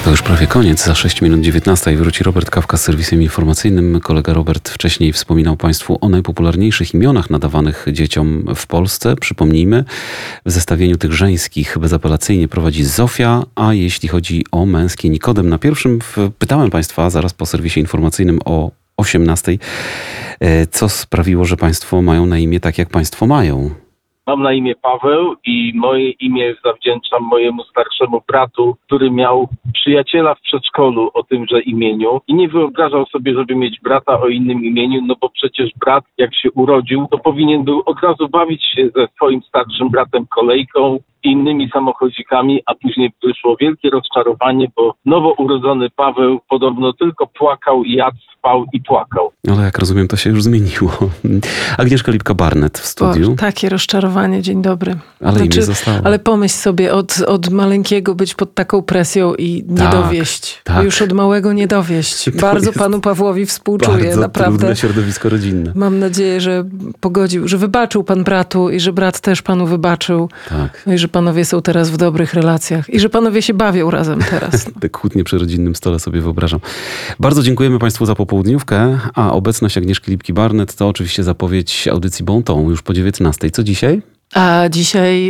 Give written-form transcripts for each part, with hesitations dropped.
To już prawie koniec. Za 6 minut 19 wróci Robert Kawka z serwisem informacyjnym. Kolega Robert wcześniej wspominał Państwu o najpopularniejszych imionach nadawanych dzieciom w Polsce. Przypomnijmy, w zestawieniu tych żeńskich bezapelacyjnie prowadzi Zofia, a jeśli chodzi o męskie, Nikodem. Na pierwszym pytałem Państwa zaraz po serwisie informacyjnym o 18, co sprawiło, że Państwo mają na imię tak, jak Państwo mają. Mam na imię Paweł i moje imię zawdzięczam mojemu starszemu bratu, który miał przyjaciela w przedszkolu o tymże imieniu i nie wyobrażał sobie, żeby mieć brata o innym imieniu, no bo przecież brat, jak się urodził, to powinien był od razu bawić się ze swoim starszym bratem kolejką, innymi samochodzikami, a później wyszło wielkie rozczarowanie, bo nowo urodzony Paweł podobno tylko płakał, jadł, spał i płakał. Ale jak rozumiem, to się już zmieniło. Agnieszka Lipka-Barnett w studiu. Takie rozczarowanie, dzień dobry. Ale imię zostało. Ale pomyśl sobie, od maleńkiego być pod taką presją i nie dowieść. Tak. Już od małego nie dowieść. Bardzo panu Pawłowi współczuję, bardzo naprawdę. Trudne środowisko rodzinne. Mam nadzieję, że pogodził, że wybaczył pan bratu i że brat też panu wybaczył. Tak. No i że panowie są teraz w dobrych relacjach. I że panowie się bawią razem teraz. Te kłótnie przy rodzinnym stole sobie wyobrażam. Bardzo dziękujemy Państwu za popołudniówkę, a obecność Agnieszki Lipki-Barnett to oczywiście zapowiedź audycji Bon Ton już po 19. Co dzisiaj? A dzisiaj,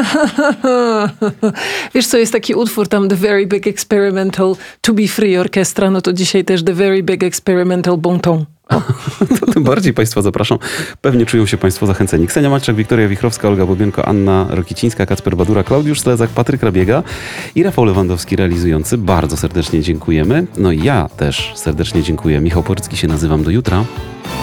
wiesz co, jest taki utwór tam The Very Big Experimental To Be Free Orchestra, no to dzisiaj też The Very Big Experimental Bon Ton. To tym bardziej Państwa zapraszam. Pewnie czują się Państwo zachęceni. Ksenia Maczak, Wiktoria Wichrowska, Olga Bobienko, Anna Rokicińska, Kacper Badura, Klaudiusz Slezak, Patryk Rabiega i Rafał Lewandowski realizujący. Bardzo serdecznie dziękujemy. No i ja też serdecznie dziękuję. Michał Porycki się nazywam. Do jutra.